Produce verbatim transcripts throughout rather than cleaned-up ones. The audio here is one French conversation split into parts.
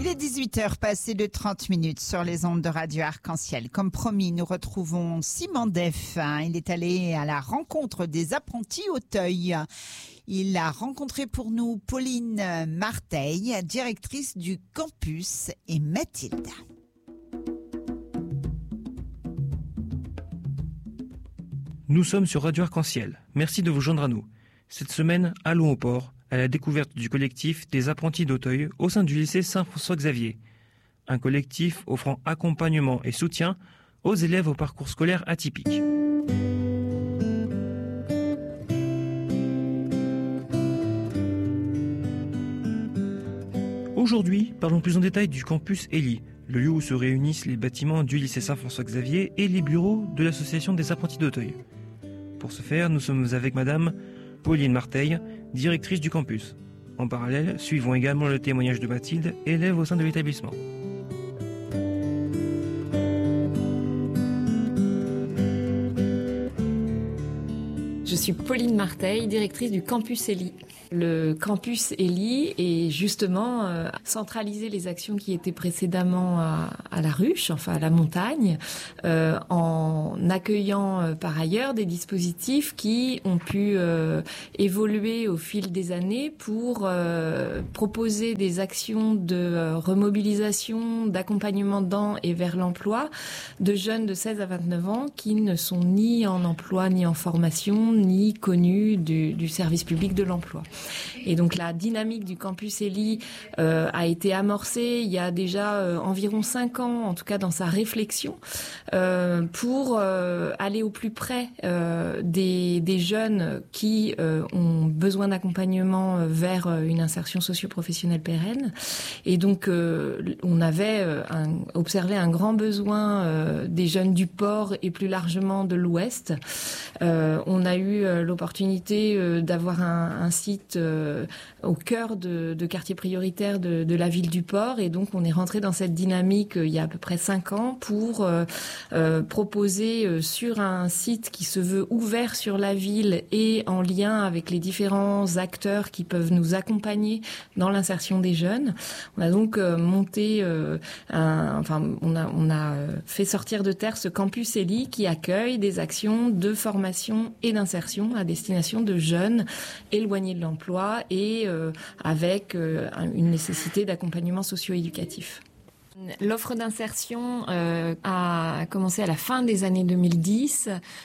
Il est dix-huit heures passées de trente minutes sur les ondes de Radio Arc-en-Ciel. Comme promis, nous retrouvons Simon Def. Il est allé à la rencontre des apprentis Auteuil. Il a rencontré pour nous Pauline Marteil, directrice du campus, et Mathilde. Nous sommes sur Radio Arc-en-Ciel. Merci de vous joindre à nous. Cette semaine, allons au port, à la découverte du collectif des apprentis d'Auteuil au sein du lycée Saint-François-Xavier. Un collectif offrant accompagnement et soutien aux élèves au parcours scolaire atypique. Aujourd'hui, parlons plus en détail du campus Élie, le lieu où se réunissent les bâtiments du lycée Saint-François-Xavier et les bureaux de l'association des apprentis d'Auteuil. Pour ce faire, nous sommes avec madame Pauline Marteil, directrice du campus. En parallèle, suivons également le témoignage de Mathilde, élève au sein de l'établissement. Je suis Pauline Marteil, directrice du campus Élie. Le campus Élie est justement euh, centraliser les actions qui étaient précédemment à, à la ruche, enfin à la montagne, euh, en accueillant euh, par ailleurs des dispositifs qui ont pu euh, évoluer au fil des années pour euh, proposer des actions de euh, remobilisation, d'accompagnement dans et vers l'emploi de jeunes de seize à vingt-neuf ans qui ne sont ni en emploi ni en formation, ni connus du, du service public de l'emploi. Et donc la dynamique du campus Élie euh, a été amorcée il y a déjà euh, environ cinq ans, en tout cas dans sa réflexion, euh, pour euh, aller au plus près euh, des, des jeunes qui euh, ont besoin d'accompagnement vers une insertion socio-professionnelle pérenne. Et donc euh, on avait euh, un, observé un grand besoin euh, des jeunes du port et plus largement de l'Ouest. Euh, on a eu euh, l'opportunité euh, d'avoir un, un site Euh, au cœur de, de quartiers prioritaires de, de la ville du Port, et donc on est rentré dans cette dynamique euh, il y a à peu près cinq ans pour euh, euh, proposer euh, sur un site qui se veut ouvert sur la ville et en lien avec les différents acteurs qui peuvent nous accompagner dans l'insertion des jeunes. On a donc euh, monté, euh, un, enfin on a, on a fait sortir de terre ce campus Élie qui accueille des actions de formation et d'insertion à destination de jeunes éloignés de l'emploi et euh, avec euh, une nécessité d'accompagnement socio-éducatif. L'offre d'insertion euh, a commencé à la fin des années deux mille dix,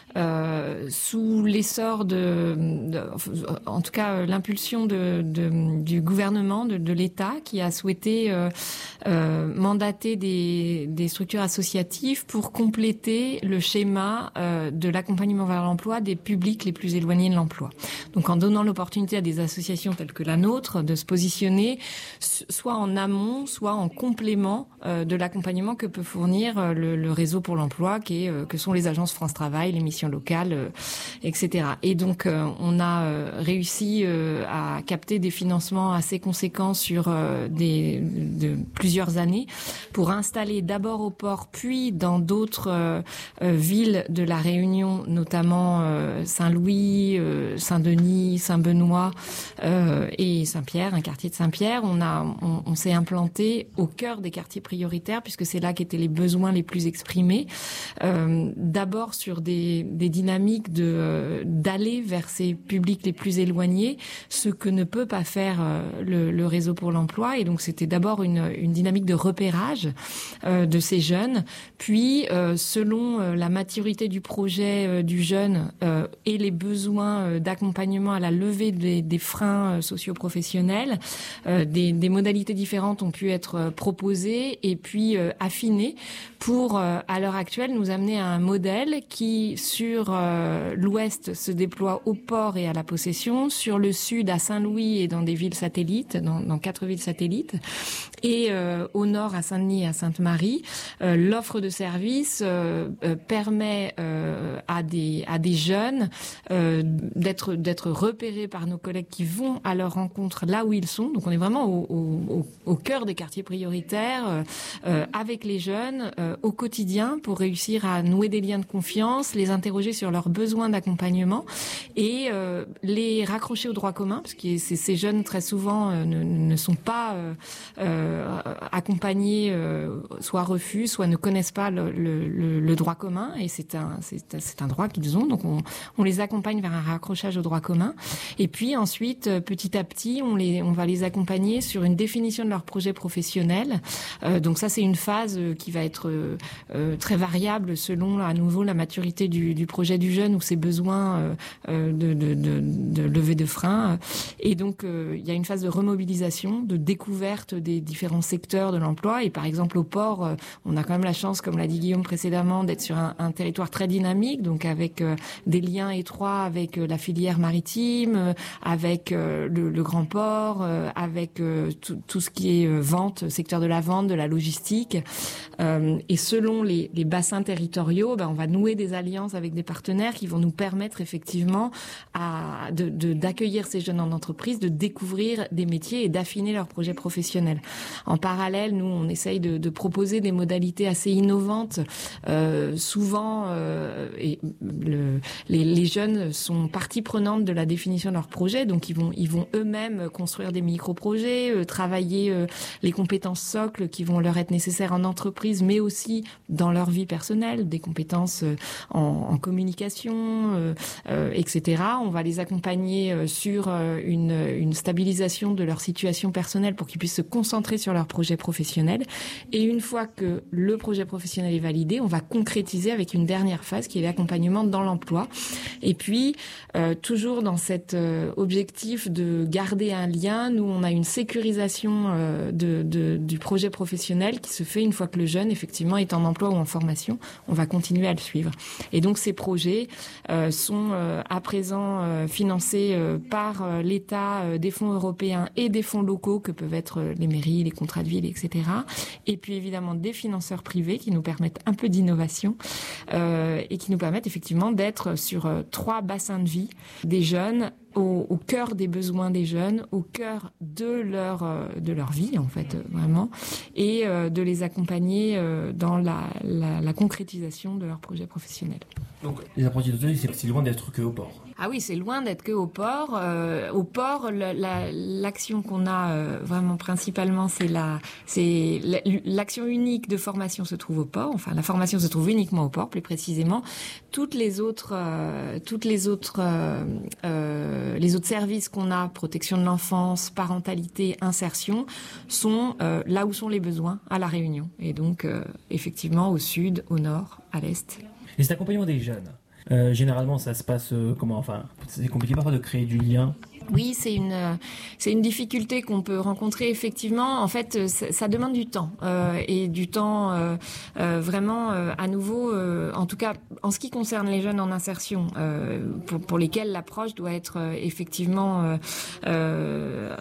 euh, sous l'essor de, de, en tout cas l'impulsion de, de, du gouvernement, de, de l'État, qui a souhaité euh, euh, mandater des, des structures associatives pour compléter le schéma euh, de l'accompagnement vers l'emploi des publics les plus éloignés de l'emploi. Donc en donnant l'opportunité à des associations telles que la nôtre de se positionner soit en amont, soit en complément de l'accompagnement que peut fournir le, le réseau pour l'emploi, qui est, que sont les agences France Travail, les missions locales, et cetera. Et donc, on a réussi à capter des financements assez conséquents sur des, de plusieurs années pour installer d'abord au port, puis dans d'autres villes de la Réunion, notamment Saint-Louis, Saint-Denis, Saint-Benoît et Saint-Pierre, un quartier de Saint-Pierre. On a, on, on s'est implanté au cœur des quartiers prioritaires, puisque c'est là qu'étaient les besoins les plus exprimés. Euh, d'abord sur des, des dynamiques de euh, d'aller vers ces publics les plus éloignés, ce que ne peut pas faire euh, le, le réseau pour l'emploi. Et donc c'était d'abord une, une dynamique de repérage euh, de ces jeunes, puis euh, selon euh, la maturité du projet euh, du jeune euh, et les besoins euh, d'accompagnement à la levée des, des freins euh, socio-professionnels, euh, des, des modalités différentes ont pu être euh, proposées et puis euh, affiné pour, euh, à l'heure actuelle, nous amener à un modèle qui, sur euh, l'ouest, se déploie au port et à la Possession, sur le sud, à Saint-Louis et dans des villes satellites, dans, dans quatre villes satellites, et euh, au nord, à Saint-Denis et à Sainte-Marie. Euh, l'offre de services euh, euh, permet euh, à des à des jeunes euh, d'être d'être repérés par nos collègues qui vont à leur rencontre là où ils sont. Donc on est vraiment au, au, au cœur des quartiers prioritaires, euh, avec les jeunes euh, au quotidien pour réussir à nouer des liens de confiance, les interroger sur leurs besoins d'accompagnement et euh, les raccrocher au droit commun, parce que ces, ces jeunes très souvent euh, ne, ne sont pas euh, euh, accompagnés, euh, soit refus, soit ne connaissent pas le, le, le droit commun, et c'est un, c'est, c'est un droit qu'ils ont, donc on, on les accompagne vers un raccrochage au droit commun. Et puis ensuite, petit à petit, on, les, on va les accompagner sur une définition de leur projet professionnel. Euh, donc ça, c'est une phase qui va être euh, très variable selon à nouveau la maturité du, du projet du jeune ou ses besoins euh, de, de, de, de levée de frein. Et donc, euh, il y a une phase de remobilisation, de découverte des différents secteurs de l'emploi. Et par exemple, au port, euh, on a quand même la chance, comme l'a dit Guillaume précédemment, d'être sur un, un territoire très dynamique, donc avec euh, des liens étroits avec euh, la filière maritime, euh, avec euh, le, le grand port, euh, avec euh, tout, tout ce qui est euh, vente, secteur de la vente, de la logistique. Euh, et selon les, les bassins territoriaux, ben, on va nouer des alliances avec des partenaires qui vont nous permettre effectivement à, de, de, d'accueillir ces jeunes en entreprise, de découvrir des métiers et d'affiner leurs projets professionnels. En parallèle, nous, on essaye de, de proposer des modalités assez innovantes. Euh, souvent, euh, et le, les, les jeunes sont partie prenante de la définition de leur projet, donc ils vont, ils vont eux-mêmes construire des micro-projets, euh, travailler euh, les compétences socles qui vont leur être nécessaires en entreprise, mais aussi dans leur vie personnelle, des compétences euh, en, en communication, euh, euh, et cetera. On va les accompagner euh, sur euh, une, une stabilisation de leur situation personnelle pour qu'ils puissent se concentrer sur leur projet professionnel. Et une fois que le projet professionnel est validé, on va concrétiser avec une dernière phase qui est l'accompagnement dans l'emploi. Et puis, euh, toujours dans cet euh, objectif de garder un lien, nous, on a une sécurisation euh, de, de, du projet professionnel qui se fait une fois que le jeune, effectivement, est en emploi ou en formation. On va continuer à le suivre. Et donc, ces projets euh, sont euh, à présent euh, financés euh, par euh, l'État, euh, des fonds européens et des fonds locaux que peuvent être euh, les mairies, les contrats de ville, et cetera. Et puis, évidemment, des financeurs privés qui nous permettent un peu d'innovation euh, et qui nous permettent effectivement d'être sur euh, trois bassins de vie des jeunes, Au, au cœur des besoins des jeunes, au cœur de leur euh, de leur vie en fait, euh, vraiment, et euh, de les accompagner euh, dans la, la, la concrétisation de leur projet professionnel. Donc les apprentis d'Auteuil, c'est, c'est loin d'être que au port. Ah oui, c'est loin d'être que au port. Euh, au port, la, la, l'action qu'on a euh, vraiment principalement, c'est la, c'est la, l'action unique de formation se trouve au port. Enfin, la formation se trouve uniquement au port, plus précisément. Toutes les autres, euh, toutes les autres, euh, euh, les autres services qu'on a, protection de l'enfance, parentalité, insertion, sont euh, là où sont les besoins, à La Réunion. Et donc, euh, effectivement, au sud, au nord, à l'est. Et cet accompagnement des jeunes, euh, généralement, ça se passe euh, comment? Enfin, c'est compliqué parfois de créer du lien. Oui, c'est une c'est une difficulté qu'on peut rencontrer effectivement. En fait, ça, ça demande du temps euh, et du temps euh, euh, vraiment euh, à nouveau. Euh, en tout cas, en ce qui concerne les jeunes en insertion, euh, pour, pour lesquels l'approche doit être euh, effectivement euh, euh,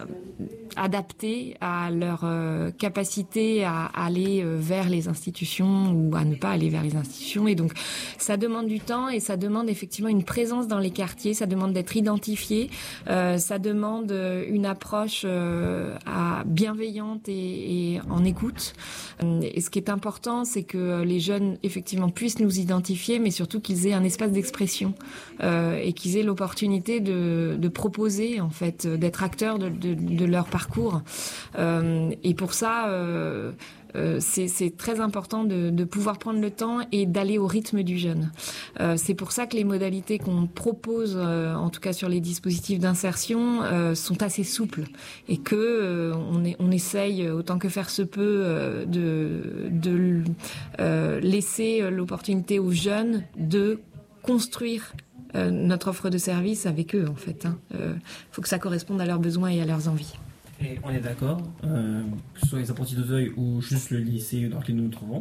adaptée à leur euh, capacité à aller euh, vers les institutions ou à ne pas aller vers les institutions. Et donc, ça demande du temps et ça demande effectivement une présence dans les quartiers. Ça demande d'être identifié. Euh, Ça demande une approche euh, à bienveillante et, et en écoute. Et ce qui est important, c'est que les jeunes, effectivement, puissent nous identifier, mais surtout qu'ils aient un espace d'expression euh, et qu'ils aient l'opportunité de, de proposer, en fait, d'être acteurs de, de, de leur parcours. Euh, et pour ça... Euh, Euh, c'est, c'est très important de, de pouvoir prendre le temps et d'aller au rythme du jeune. Euh, c'est pour ça que les modalités qu'on propose, euh, en tout cas sur les dispositifs d'insertion, euh, sont assez souples et que euh, on, est, on essaye autant que faire se peut euh, de, de euh, laisser l'opportunité aux jeunes de construire euh, notre offre de service avec eux, en fait. Hein. Euh, faut que ça corresponde à leurs besoins et à leurs envies. Et on est d'accord, euh, que ce soit les apprentis d'Auteuil ou juste le lycée dans lequel nous nous trouvons,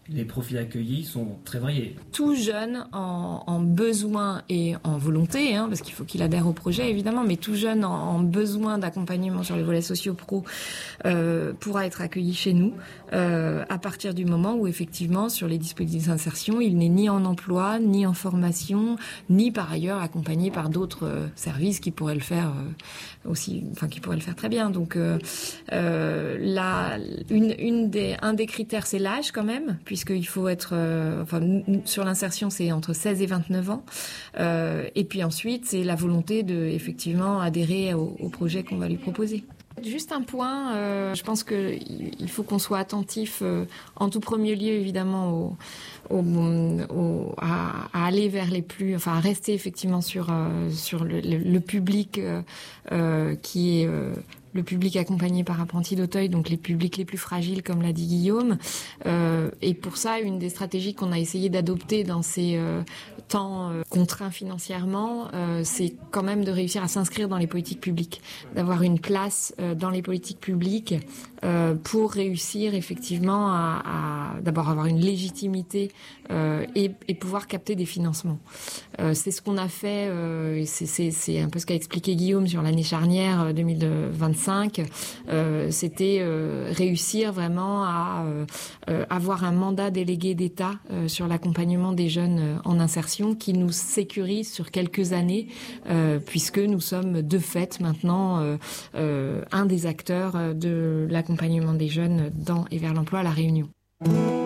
Les profils accueillis sont très variés. Tout jeune en, en besoin et en volonté, hein, parce qu'il faut qu'il adhère au projet évidemment, mais tout jeune en, en besoin d'accompagnement sur les volets sociaux-pro euh, pourra être accueilli chez nous euh, à partir du moment où effectivement sur les dispositifs d'insertion, il n'est ni en emploi, ni en formation, ni par ailleurs accompagné par d'autres euh, services qui pourraient le faire euh, aussi, enfin qui pourraient le faire très bien. Donc euh, euh, là, une, une des, un des critères c'est l'âge quand même, puisque puisqu'il faut être, euh, enfin, sur l'insertion, c'est entre seize et vingt-neuf ans. Euh, et puis ensuite, c'est la volonté de, effectivement, adhérer au, au projet qu'on va lui proposer. Juste un point, euh, je pense qu'il faut qu'on soit attentif, euh, en tout premier lieu, évidemment, au, au, au, à, à aller vers les plus, enfin, à rester effectivement sur, euh, sur le, le, le public euh, euh, qui est... Euh, le public accompagné par apprenti d'Auteuil, donc les publics les plus fragiles, comme l'a dit Guillaume. Euh, et pour ça, une des stratégies qu'on a essayé d'adopter dans ces euh, temps euh, contraints financièrement, euh, c'est quand même de réussir à s'inscrire dans les politiques publiques, d'avoir une place euh, dans les politiques publiques euh, pour réussir effectivement à, à d'abord avoir une légitimité euh, et, et pouvoir capter des financements. Euh, c'est ce qu'on a fait, euh, et c'est, c'est, c'est un peu ce qu'a expliqué Guillaume sur l'année charnière deux mille vingt-cinq. Euh, c'était euh, réussir vraiment à euh, avoir un mandat délégué d'État euh, sur l'accompagnement des jeunes euh, en insertion qui nous sécurise sur quelques années euh, puisque nous sommes de fait maintenant euh, euh, un des acteurs de l'accompagnement des jeunes dans et vers l'emploi à La Réunion.